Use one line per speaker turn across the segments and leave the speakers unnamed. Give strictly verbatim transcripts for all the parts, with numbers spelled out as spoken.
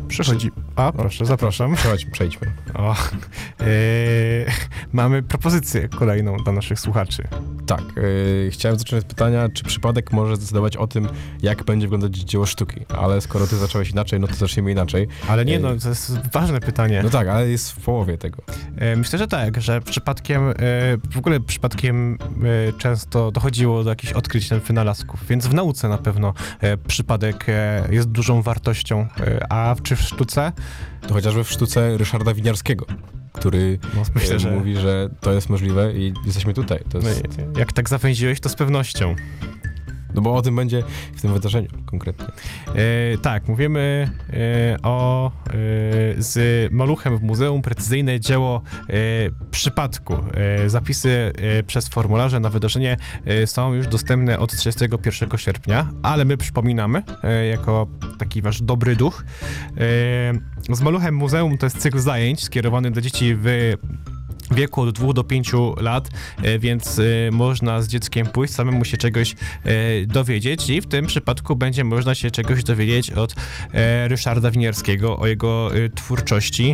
Przychodzi... A, proszę, zapraszam.
Chodź, przejdźmy.
O, yy, mamy propozycję kolejną dla naszych słuchaczy.
Tak, yy, chciałem zacząć od pytania, czy przypadek może zdecydować o tym, jak będzie wyglądać dzieło sztuki, ale skoro ty zacząłeś inaczej, no to zaczniemy inaczej.
Ale nie, no to jest ważne pytanie.
No tak, ale jest w połowie tego.
Yy, myślę, że tak, że przypadkiem, yy, w ogóle przypadkiem yy, często dochodziło do jakichś odkryć wynalazków, więc w nauce na pewno yy, przypadek yy, jest dużą wartością, yy, a czy w sztuce?
To chociażby w sztuce Ryszarda Winiarskiego, który
No, myślę,
e,
że...
mówi, że to jest możliwe i jesteśmy tutaj. To jest...
No, jak tak zawęziłeś, to z pewnością.
No bo o tym będzie w tym wydarzeniu konkretnie.
E, tak, mówimy e, o e, z Maluchem w muzeum, precyzyjne dzieło e, przypadku. E, zapisy e, przez formularze na wydarzenie e, są już dostępne od trzydziestego pierwszego sierpnia, ale my przypominamy, e, jako taki wasz dobry duch. E, z Maluchem w muzeum to jest cykl zajęć skierowany do dzieci w wieku od dwóch do pięciu lat, więc można z dzieckiem pójść, samemu się czegoś dowiedzieć i w tym przypadku będzie można się czegoś dowiedzieć od Ryszarda Winiarskiego, o jego twórczości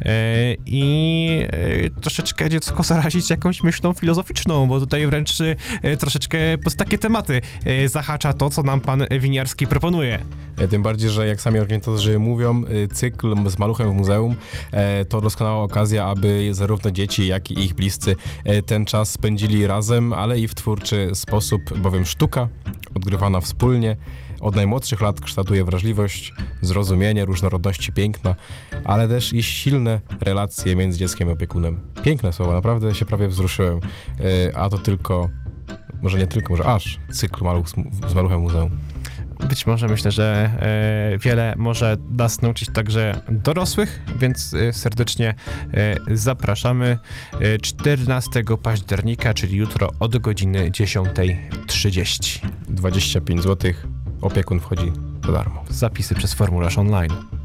i troszeczkę dziecko zarazić jakąś myślą filozoficzną, bo tutaj wręcz troszeczkę pod takie tematy zahacza to, co nam pan Winiarski proponuje.
Tym bardziej, że jak sami organizatorzy mówią, cykl z Maluchem w muzeum to doskonała okazja, aby zarówno dzieci, jak i ich bliscy ten czas spędzili razem, ale i w twórczy sposób, bowiem sztuka odgrywana wspólnie od najmłodszych lat kształtuje wrażliwość, zrozumienie różnorodności piękna, ale też i silne relacje między dzieckiem i opiekunem. Piękne słowa, naprawdę się prawie wzruszyłem, a to tylko, może nie tylko, może aż cykl Maluch z Maluchem w muzeum.
Być może myślę, że e, wiele może nas nauczyć także dorosłych, więc e, serdecznie e, zapraszamy e, czternastego października, czyli jutro od godziny dziesiąta trzydzieści.
dwadzieścia pięć złotych, opiekun wchodzi za darmo.
Zapisy przez formularz online.